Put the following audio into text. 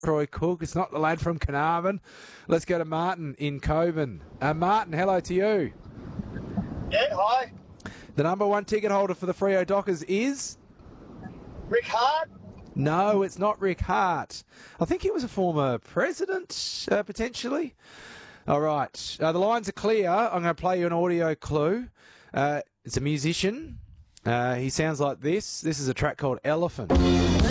Troy Cook. It's not the lad from Carnarvon. Let's go to Martin in Coburn. Martin, hello to you. Yeah, hi. The number one ticket holder for the Freo Dockers is? Rick Hart? No, it's not Rick Hart. I think he was a former president, potentially. All right. The lines are clear. I'm going to play you an audio clue. It's a musician. He sounds like this. This is a track called Elephant.